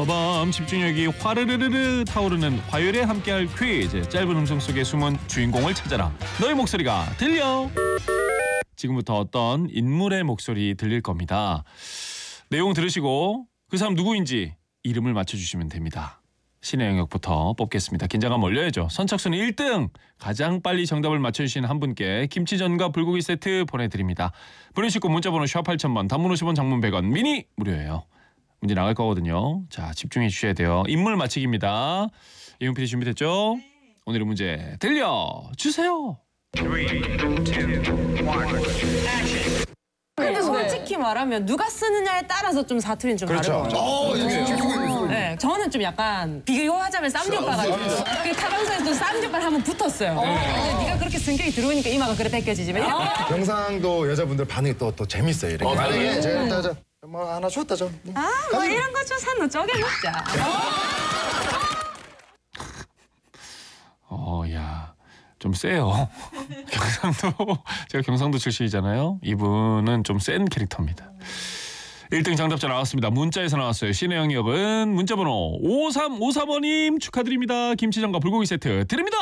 빠밤 집중력이 화르르르르 타오르는 화요일에 함께할 퀴즈. 짧은 음성 속에 숨은 주인공을 찾아라. 너의 목소리가 들려. 지금부터 어떤 인물의 목소리 들릴 겁니다. 내용 들으시고 그 사람 누구인지 이름을 맞춰주시면 됩니다. 신의 영역부터 뽑겠습니다. 긴장감 올려야죠. 선착순 1등 가장 빨리 정답을 맞춰주신 한 분께 김치전과 불고기 세트 보내드립니다. 보내시고 문자번호 샵 8000번, 단문 50원, 장문 100원, 미니 무료예요. 문제 나갈 거거든요. 자, 집중해 주셔야 돼요. 인물 맞히기입니다. 이용 PD 준비됐죠? 오늘의 문제 들려주세요. 3, 2, 1, action. 근데 솔직히 말하면 누가 쓰느냐에 따라서 좀 사투리는 좀 그렇죠. 다르거든요. 네, 저는 좀 약간 비교하자면 쌈디 오빠가 그 타방송에서 쌈디 오빠를 한번 붙었어요. 근데 네가 그렇게 성격이 들어오니까 이마가 그래 벗겨지지만 경상도 여자분들 반응이 또 재밌어요. 이렇게. 만약에 제가 일단 뭐 하나 줬다 좀. 뭐 이런 거 좀 산노 쪼개 먹자. 야, 좀 세요. 제가 경상도 출신이잖아요. 이분은 좀 센 캐릭터입니다. 1등 정답자 나왔습니다. 문자에서 나왔어요. 신의 영역은 문자번호 5353번님 축하드립니다. 김치전과 불고기 세트 드립니다.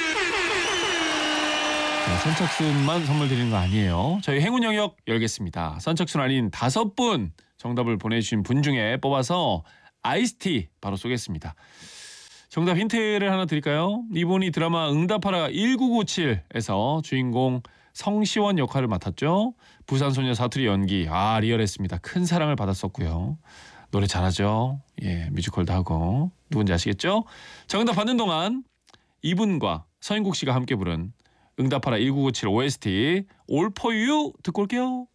자, 선착순만 선물 드리는 거 아니에요. 저희 행운 영역 열겠습니다. 선착순 아닌 5분 정답을 보내주신 분 중에 뽑아서 아이스티 바로 쏘겠습니다. 정답 힌트를 하나 드릴까요? 이분이 드라마 응답하라 1997에서 주인공 성시원 역할을 맡았죠. 부산소녀 사투리 연기 리얼했습니다. 큰 사랑을 받았었고요. 노래 잘하죠. 예, 뮤지컬도 하고. 누군지 아시겠죠? 정답 받는 동안 이분과 서인국 씨가 함께 부른 응답하라 1997 OST All For You 듣고 올게요.